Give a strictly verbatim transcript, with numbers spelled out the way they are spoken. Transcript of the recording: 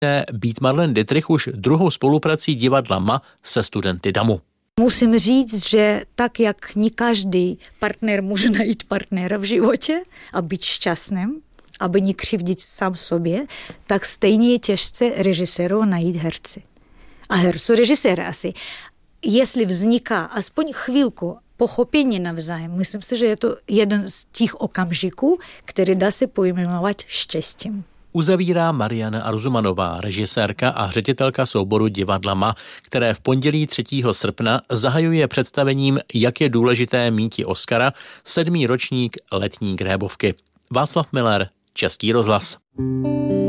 být Marlene Dietrich už druhou spoluprací divadla M A se studenty damu. Musím říct, že tak, jak nie každý partner může najít partnera v životě a být šťastným, aby nekřivdit sám sobě, tak stejně je těžce režiséru najít herci. A hercu režiséra asi. Jestli vzniká aspoň chvílku pochopení navzájem, myslím si, že je to jeden z těch okamžiků, který dá se pojmenovat štěstím. Uzavírá Mariana Arzumanová, režisérka a ředitelka souboru divadla M A, které v pondělí třetího srpna zahajuje představením Jak je důležité míti Oscara, sedmý ročník letní grébovky. Václav Miller, Český rozhlas.